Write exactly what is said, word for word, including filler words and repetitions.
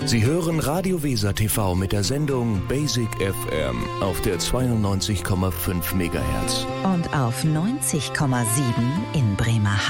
Sie hören Radio Weser T V mit der Sendung Basic F M auf der zweiundneunzig Komma fünf Megahertz. Und auf neunzig Komma sieben in Bremerhaven.